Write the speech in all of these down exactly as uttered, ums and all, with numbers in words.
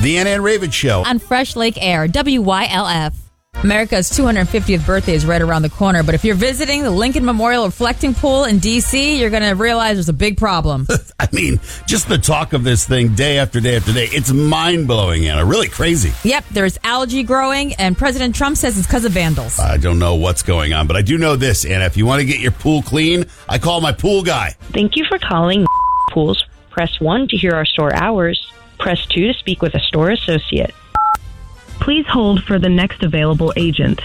The Ann and Raven Show. On Fresh Lake Air, W Y L F. America's two hundred fiftieth birthday is right around the corner, but if you're visiting the Lincoln Memorial Reflecting Pool in D C, you're going to realize there's a big problem. I mean, just the talk of this thing day after day after day, it's mind-blowing, Anna. Really crazy. Yep, there's algae growing, and President Trump says it's because of vandals. I don't know what's going on, but I do know this, Anna. If you want to get your pool clean, I call my pool guy. Thank you for calling Pools. Press one to hear our store hours. Press two to speak with a store associate. Please hold for the next available agent.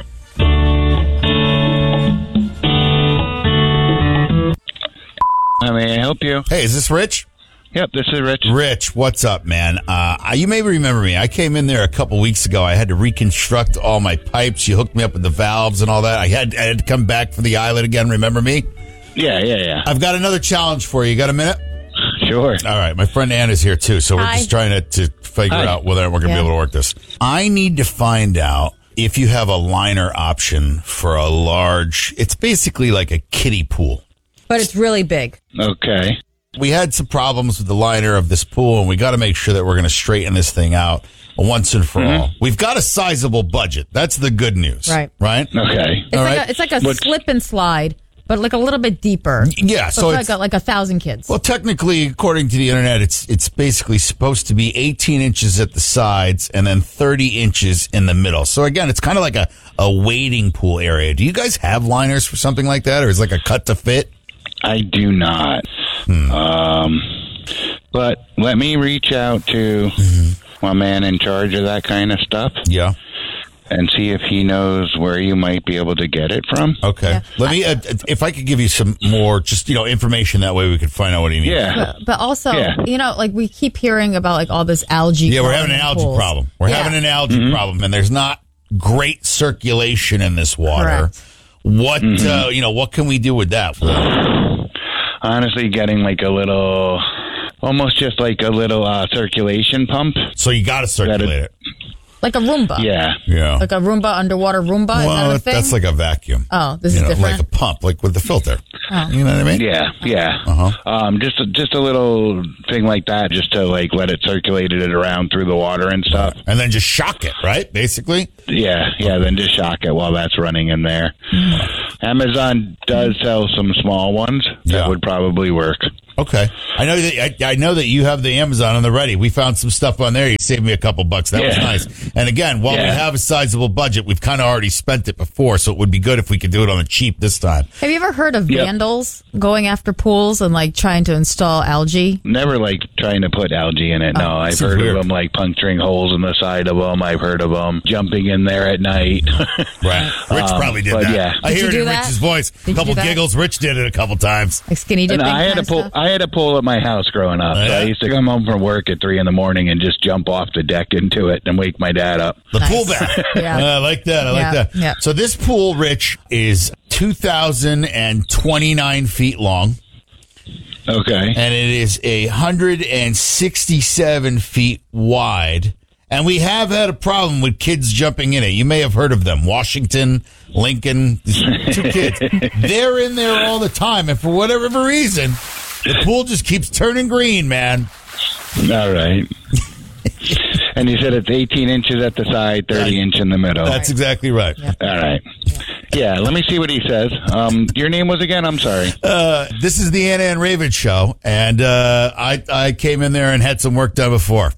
How may I help you? Hey, is this Rich? Yep, this is Rich. Rich, what's up, man? Uh, you may remember me. I came in there a couple weeks ago. I had to reconstruct all my pipes. You hooked me up with the valves and all that. I had, I had to come back for the islet again. Remember me? Yeah, yeah, yeah. I've got another challenge for you. You got a minute? Sure. All right. My friend Ann is here, too, so we're Hi. just trying to, to figure Hi. out whether we're going to Yeah. be able to work this. I need to find out if you have a liner option for a large, it's basically like a kiddie pool. But it's really big. Okay. We had some problems with the liner of this pool, and we got to make sure that we're going to straighten this thing out once and for Mm-hmm. all. We've got a sizable budget. That's the good news. Right. Right? Okay. It's All like right. a, it's like a What- slip and slide, but like a little bit deeper. Yeah. So, So it's it's, like a, like a thousand kids. well, technically, according to the internet, it's it's basically supposed to be eighteen inches at the sides and then thirty inches in the middle. So again, it's kind of like a, a wading pool area. Do you guys have liners for something like that, or is it like a cut to fit? I do not. Hmm. Um, but let me reach out to Mm-hmm. my man in charge of that kind of stuff Yeah. and see if he knows where you might be able to get it from. Okay. Yeah. Let me, uh, if I could give you some more, just, you know, information, that way we could find out what he needs. Yeah. But, but also, Yeah. you know, like we keep hearing about like all this algae. Yeah, we're growing having an in algae pools. problem. We're Yeah. having an algae problem, and there's not great circulation in this water. Correct. What, uh, you know, what can we do with that? Honestly, getting like a little, almost just like a little uh, circulation pump. So you got to circulate it. Like a Roomba. Yeah. Yeah. Like a Roomba, underwater Roomba. Is that Well, a that- thing? that's like a vacuum. Oh, this you is know, different. like a pump, like with the filter. Oh. You know what I mean? Yeah, yeah. Uh-huh. Um, just a, just a little thing like that, just to like let it circulate it around through the water and stuff. And then just shock it, right? Basically. Yeah, yeah. Then just shock it while that's running in there. Amazon does sell some small ones that Yeah. would probably work. Okay. I know that I, I know that you have the Amazon on the ready. We found some stuff on there. You saved me a couple bucks. That was Yeah. nice. And again, while we Yeah. have a sizable budget, we've kind of already spent it before, so it would be good if we could do it on the cheap this time. Have you ever heard of Yep. vandals going after pools and like trying to install algae? Never like trying to put algae in it. No, I've Seems heard weird. of them like puncturing holes in the side of them. I've heard of them jumping in there at night. Right. Rich Um, probably did but that. yeah. I Did hear you it do in that? Rich's voice. Did A you couple do that? giggles. Rich did it a couple times. Like skinny And dipping? I had kind a of pool. stuff? I had a pool at my house growing up. Oh, So yeah? I used to come home from work at three in the morning and just jump off the deck into it and wake my dad up. The Nice. pool bath. Yeah. Uh, I like that. I Yeah, like that. yeah. So this pool, Rich, is two thousand twenty-nine feet long, Okay. and it is one hundred sixty-seven feet wide. And we have had a problem with kids jumping in it. You may have heard of them. Washington, Lincoln, two kids. They're in there all the time. And for whatever reason, the pool just keeps turning green, man. All right. And you said it's eighteen inches at the side, thirty inch in the middle. That's exactly right. All right. Yeah, let me see what he says. Um, your name was again? I'm sorry. Uh, this is the Anna and Raven show, and uh, I I came in there and had some work done before.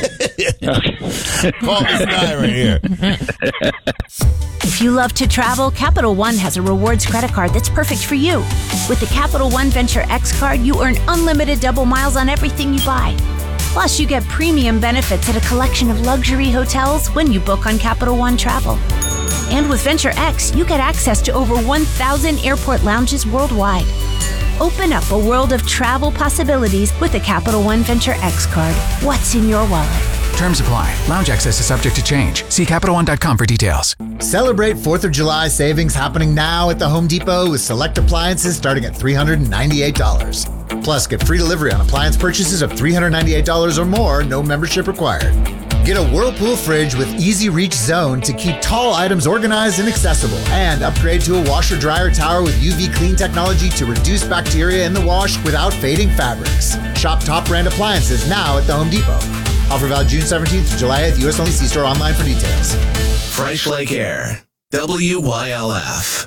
Call this guy right here. If you love to travel, Capital One has a rewards credit card that's perfect for you. With the Capital One Venture X card, you earn unlimited double miles on everything you buy. Plus, you get premium benefits at a collection of luxury hotels when you book on Capital One Travel. And with Venture X, you get access to over one thousand airport lounges worldwide. Open up a world of travel possibilities with the Capital One Venture X card. What's in your wallet? Terms apply. Lounge access is subject to change. See Capital One dot com for details. Celebrate fourth of July savings happening now at the Home Depot with select appliances starting at three hundred ninety-eight dollars. Plus, get free delivery on appliance purchases of three hundred ninety-eight dollars or more, no membership required. Get a Whirlpool fridge with Easy Reach Zone to keep tall items organized and accessible. And upgrade to a washer-dryer tower with U V clean technology to reduce bacteria in the wash without fading fabrics. Shop top brand appliances now at the Home Depot. Offer valid June seventeenth to July eighth. U S only. See store online for details. Fresh Lake Air. W Y L F.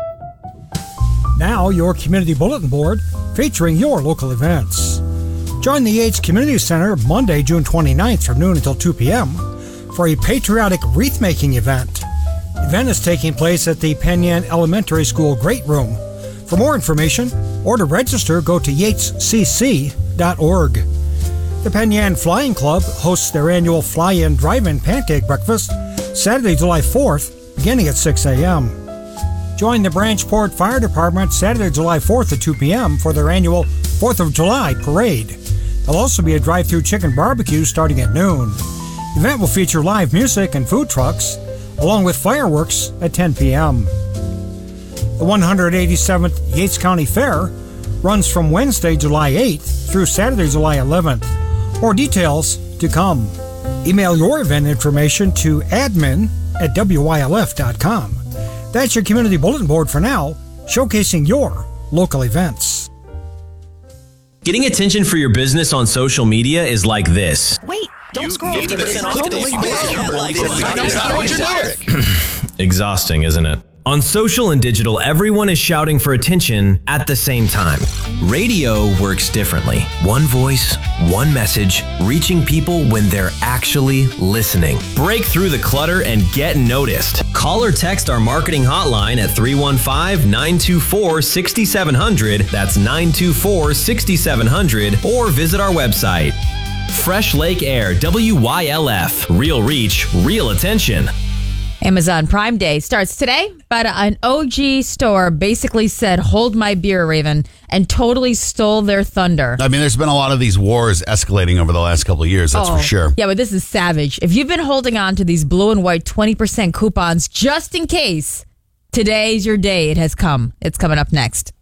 Now, your community bulletin board featuring your local events. Join the Yates Community Center Monday, June twenty-ninth from noon until two p.m. for a patriotic wreath-making event. The event is taking place at the Penn Yan Elementary School Great Room. For more information or to register, go to yates c c dot org. The Penn Yan Flying Club hosts their annual Fly-In Drive-In Pancake Breakfast Saturday, July fourth, beginning at six a.m. Join the Branchport Fire Department Saturday, July fourth at two p.m. for their annual fourth of July Parade. There'll also be a drive-through chicken barbecue starting at noon. The event will feature live music and food trucks, along with fireworks at ten p.m. The one hundred eighty-seventh Yates County Fair runs from Wednesday, July eighth through Saturday, July eleventh. More details to come. Email your event information to admin at w y l f dot com. That's your community bulletin board for now, showcasing your local events. Getting attention for your business on social media is like this. Wait, don't scroll. Exhausting, isn't it? On social and digital, everyone is shouting for attention at the same time. Radio works differently. One voice, one message, reaching people when they're actually listening. Break through the clutter and get noticed. Call or text our marketing hotline at three one five, nine two four, six seven zero zero. That's nine two four, six seven zero zero. Or visit our website. Fresh Lake Air, W Y L F. Real reach, real attention. Amazon Prime Day starts today, but an O G store basically said, hold my beer, Raven, and totally stole their thunder. I mean, there's been a lot of these wars escalating over the last couple of years, that's oh, for sure. Yeah, but this is savage. If you've been holding on to these blue and white twenty percent coupons just in case, today's your day. It has come. It's coming up next.